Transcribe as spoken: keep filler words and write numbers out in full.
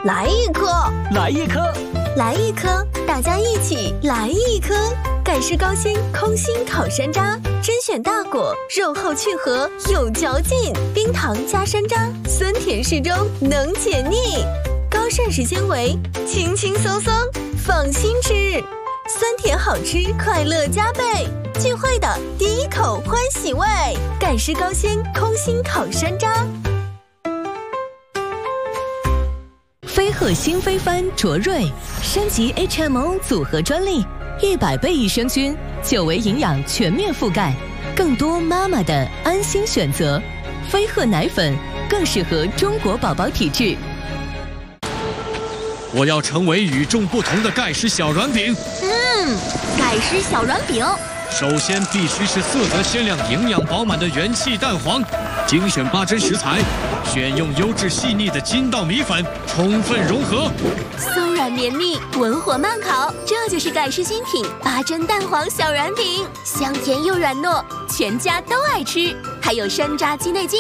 来一颗， 来一颗， 来一颗，大家一起来一颗。盖世高鲜空心烤山楂，甄选大果，肉厚去核，有嚼劲，冰糖加山楂，酸甜适中，能解腻。高膳食纤维，轻轻松松，放心吃，酸甜好吃，快乐加倍。聚会的第一口欢喜味，盖世高鲜空心烤山楂。 飞鹤新飞帆卓瑞升级 H M O 组合专利，一百倍益生菌，久维营养全面覆盖，更多妈妈的安心选择。飞鹤奶粉更适合中国宝宝体质。 我要成为与众不同的盖世小软饼。 嗯，盖世小软饼。 首先必须是色泽鲜亮、营养饱满的元气蛋黄，精选八珍食材，选用优质细腻的筋道米粉，充分融合。 松软绵密，文火慢烤，这就是盖世新品八珍蛋黄小软饼，香甜又软糯，全家都爱吃。还有山楂鸡内金。